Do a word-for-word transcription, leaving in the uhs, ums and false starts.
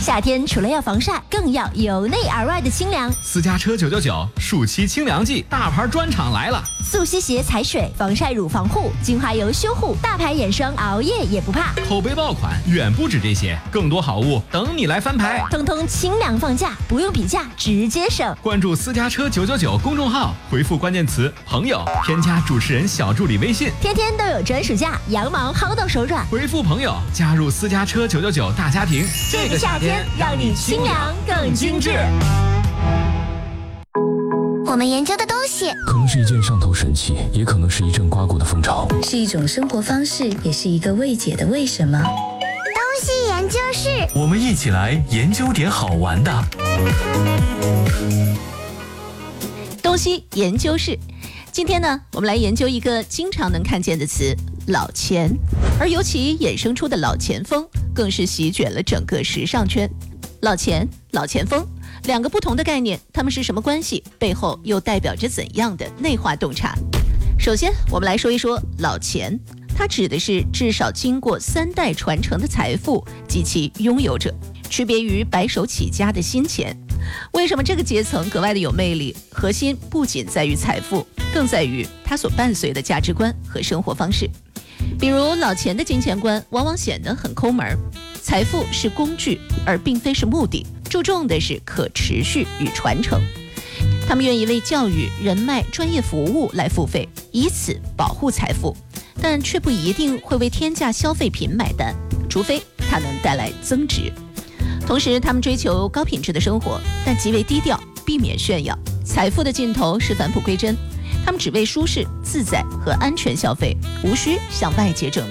夏天除了要防晒，更要由内而外的清凉。 私家车九九九暑期清凉季，大牌专场来了！ 速吸鞋踩水，防晒乳防护，精华油修护，大牌眼霜熬夜也不怕。 口碑爆款远不止这些，更多好物等你来翻牌。 通通清凉放价，不用比价，直接省。 关注私家车九九九公众号，回复关键词朋友，添加主持人小助理微信， 天天都有专属价，羊毛薅到手软。 回复朋友，加入私家车九九九大家庭。 这个夏天让你清凉更精致。 我们研究的东西可能是一件上头神器，也可能是一阵刮骨的风潮， 是一种生活方式，也是一个未解的为什么。 东西研究室， 我们一起来研究点好玩的。 东西研究室，今天呢，我们来研究一个经常能看见的词——老钱，而由其衍生出的老钱风，更是席卷了整个时尚圈。老钱、老钱风，两个不同的概念，它们是什么关系？背后又代表着怎样的内化洞察？首先，我们来说一说老钱，它指的是至少经过三代传承的财富及其拥有者，区别于白手起家的新钱。为什么这个阶层格外的有魅力？核心不仅在于财富，更在于它所伴随的价值观和生活方式。比如老钱的金钱观往往显得很抠门，财富是工具，而并非是目的，注重的是可持续与传承。他们愿意为教育、人脉、专业服务来付费，以此保护财富，但却不一定会为天价消费品买单，除非它能带来增值。同时，他们追求高品质的生活，但极为低调，避免炫耀。财富的尽头是返璞归真，他们只为舒适、自在和安全消费，无需向外界证明。